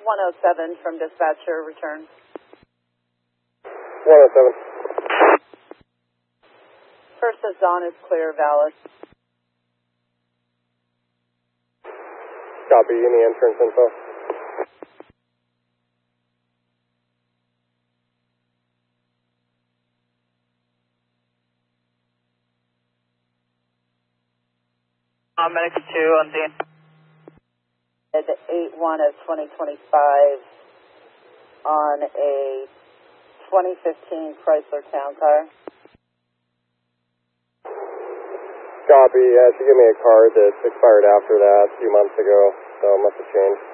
107 from dispatcher, return. 107. First is Dawn is clear, valid. Copy, any entrance info? Medics 2 on scene. The 8-1 of 2025 on a 2015 Chrysler Town Car. Copy, she gave me a card that expired after that a few months ago, so it must have changed.